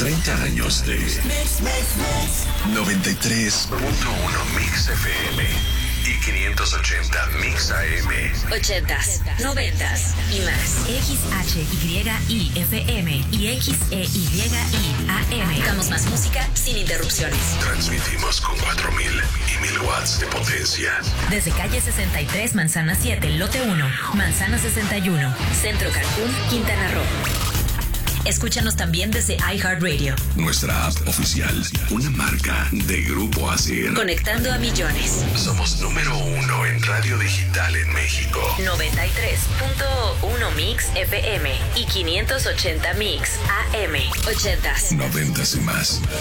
30 años de 93.1 Mix FM y 580 Mix AM. 80s, 90s y más. XHYI FM y XEYI AM. Damos más música sin interrupciones. Transmitimos con 4,000 y 1,000 watts de potencia. Desde calle 63, Manzana 7, lote 1, Manzana 61, Centro Cancún, Quintana Roo. Escúchanos también desde iHeartRadio. Nuestra app oficial, una marca de Grupo ASIR. Conectando a millones. Somos número 1 en radio digital en México. 93.1 Mix FM y 580 Mix AM. 80s. 90s y más.